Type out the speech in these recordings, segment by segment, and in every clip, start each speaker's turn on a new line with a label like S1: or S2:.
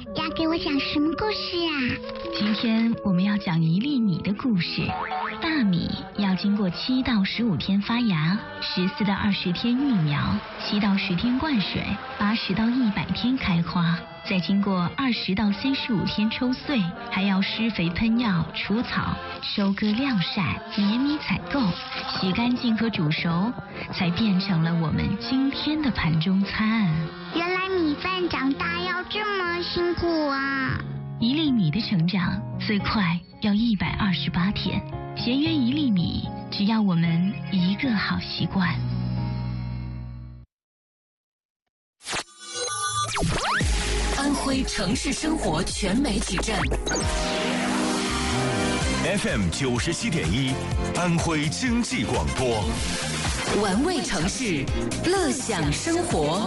S1: 要给我讲什么故事啊？
S2: 今天我们要讲1粒米的故事。大米要经过7到15天发芽，14到20天育苗，7到10天灌水，80到100天开花，再经过20到35天抽穗，还要施肥喷药、除草、收割晾晒、碾米采购、洗干净和煮熟，才变成了我们今天的盘中餐。
S1: 原来米饭长大要这么辛苦啊
S2: ！1粒米的成长最快要128天，节约1粒米，只要我们一个好习惯。
S3: 安徽城市生活全媒体站
S4: FM 97.1，安徽经济广播，
S3: 玩味城市，乐享生活。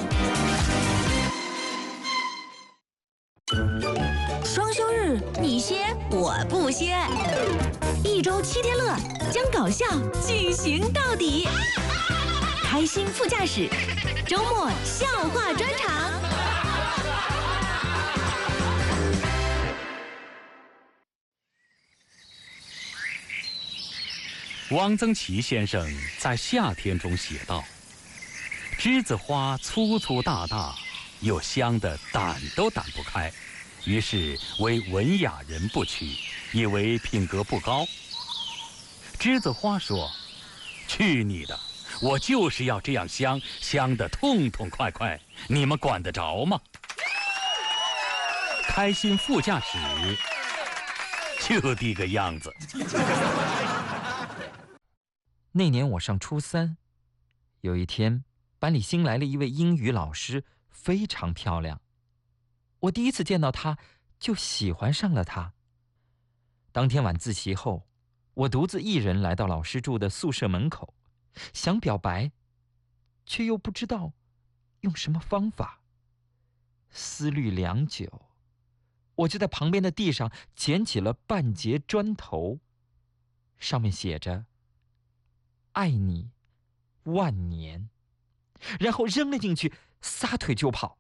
S5: 双休日，你歇我不歇，一周7天乐，将搞笑进行到底。开心副驾驶，周末笑话专场。
S6: 汪曾祺先生在《夏天》中写道：“栀子花粗粗大大，又香得掸都掸不开，于是为文雅人不取，以为品格不高。”栀子花说：“去你的！我就是要这样香，香得痛痛快快，你们管得着吗？”开心副驾驶就这个样子。
S7: 那年我上初3，有一天班里新来了一位英语老师，非常漂亮。我第一次见到她就喜欢上了她。当天晚自习后，我独自一人来到老师住的宿舍门口，想表白，却又不知道用什么方法。思虑良久，我就在旁边的地上捡起了半截砖头，上面写着爱你万年，然后扔了进去，撒腿就跑。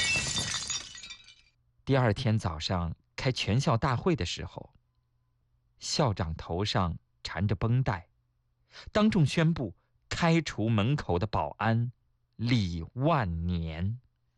S7: 第2天早上开全校大会的时候，校长头上缠着绷带，当众宣布开除门口的保安李万年。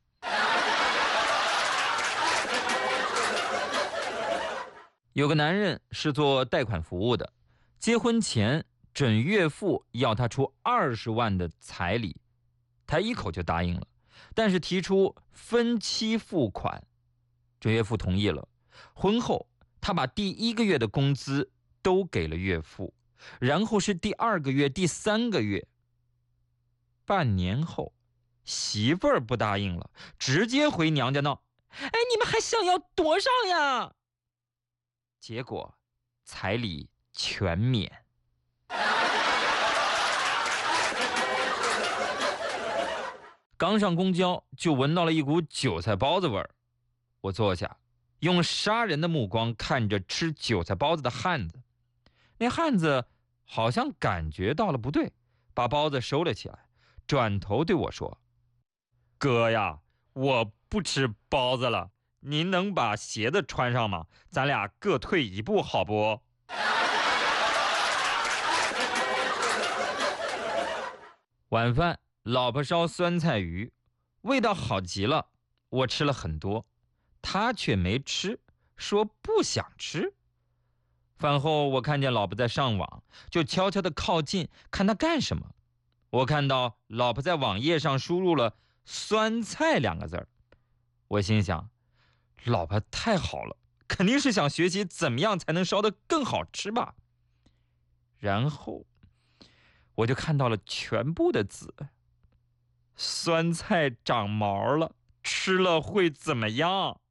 S7: 有个男人是做贷款服务的，结婚前准岳父要他出20万的彩礼，他一口就答应了，但是提出分期付款，准岳父同意了。婚后他把第1个月的工资都给了岳父，然后是第2个月、第3个月。半年后，媳妇儿不答应了，直接回娘家闹：“哎，你们还想要多少呀？”结果彩礼全免。刚上公交就闻到了一股韭菜包子味儿，我坐下，用杀人的目光看着吃韭菜包子的汉子。那汉子好像感觉到了不对，把包子收了起来，转头对我说：“哥呀，我不吃包子了，您能把鞋子穿上吗？咱俩各退一步好不？”晚饭老婆烧酸菜鱼，味道好极了，我吃了很多，他却没吃，说不想吃。饭后我看见老婆在上网，就悄悄地靠近看她干什么。我看到老婆在网页上输入了酸菜2个字儿，我心想，老婆太好了，肯定是想学习怎么样才能烧得更好吃吧。然后我就看到了全部的字，酸菜长毛了，吃了会怎么样？